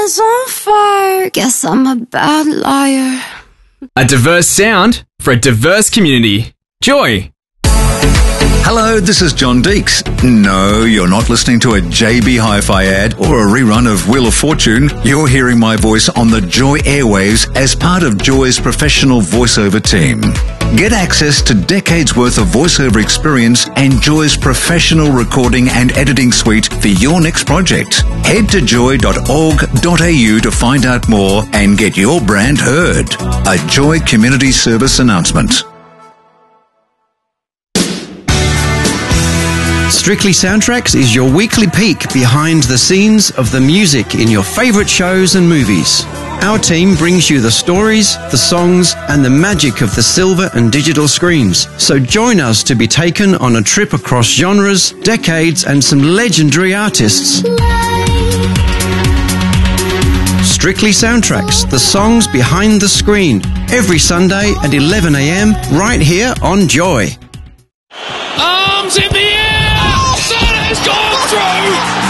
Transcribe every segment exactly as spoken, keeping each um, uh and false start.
It's on fire. Guess I'm a bad liar. A diverse sound for a diverse community. Joy. Hello, this is John Deeks. No, you're not listening to a J B Hi-Fi ad or a rerun of Wheel of Fortune. You're hearing my voice on the Joy airwaves as part of Joy's professional voiceover team. Get access to decades worth of voiceover experience and Joy's professional recording and editing suite for your next project. Head to joy dot org dot a u to find out more and get your brand heard. A Joy Community Service announcement. Strictly Soundtracks is your weekly peek behind the scenes of the music in your favourite shows and movies. Our team brings you the stories, the songs, and the magic of the silver and digital screens. So join us to be taken on a trip across genres, decades, and some legendary artists. Strictly Soundtracks, the songs behind the screen, every Sunday at eleven a m right here on Joy. Arms in the air! Santa's gone through!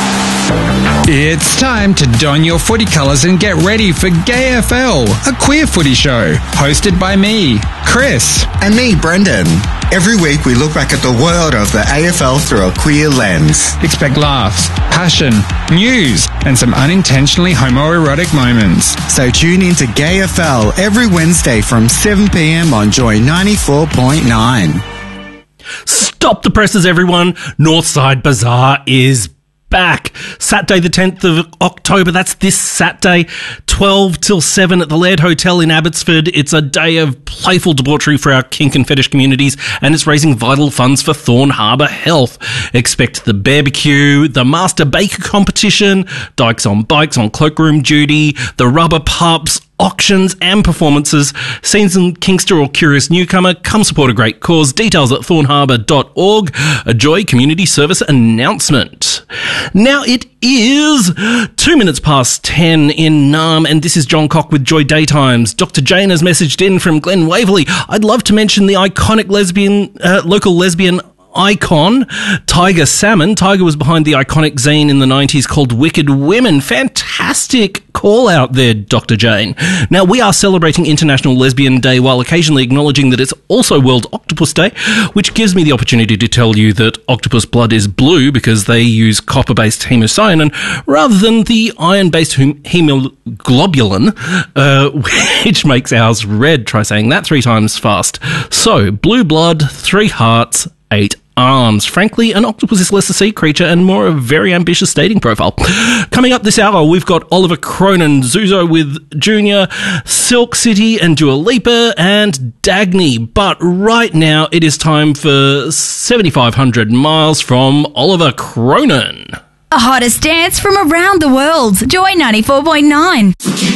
It's time to don your footy colours and get ready for Gay F L, a queer footy show, hosted by me, Chris. And me, Brendan. Every week we look back at the world of the A F L through a queer lens. Expect laughs, passion, news, and some unintentionally homoerotic moments. So tune in to Gay F L every Wednesday from seven p m on Joy ninety-four point nine. Stop the presses, everyone. Northside Bazaar is back. Saturday the tenth of October, that's this Saturday, twelve till seven at the Laird Hotel in Abbotsford. It's a day of playful debauchery for our kink and fetish communities, and it's raising vital funds for Thorn Harbour Health. Expect the barbecue, the Master Baker competition, Dykes on Bikes on cloakroom duty, the rubber pups, auctions and performances. Seasoned Kinkster or curious newcomer, come support a great cause. Details at thorn harbour dot org. A Joy Community Service announcement. Now it is two minutes past ten in Naarm, and this is John Cock with Joy Daytimes. Doctor Jane has messaged in from Glen Waverley. I'd love to mention the iconic lesbian, uh, local lesbian icon, Tiger Salmon. Tiger was behind the iconic zine in the nineties called Wicked Women. Fantastic call out there, Doctor Jane. Now, we are celebrating International Lesbian Day while occasionally acknowledging that it's also World Octopus Day, which gives me the opportunity to tell you that octopus blood is blue because they use copper-based hemocyanin rather than the iron-based hem- hemoglobulin, uh, which makes ours red. Try saying that three times fast. So, blue blood, three hearts, eight arms. Frankly, an octopus is less a sea creature and more a very ambitious dating profile. Coming up this hour, we've got Oliver Cronin, Zuzo with Junior, Silk City and Dua Lipa, and Dagny. But right now, it is time for seventy-five hundred miles from Oliver Cronin. The hottest dance from around the world. Joy ninety-four point nine.